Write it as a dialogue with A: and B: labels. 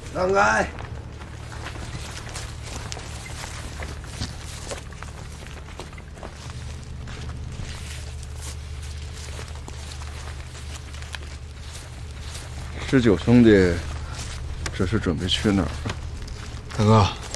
A: 让开！
B: 19兄弟，这是准备去哪儿？
C: 大哥。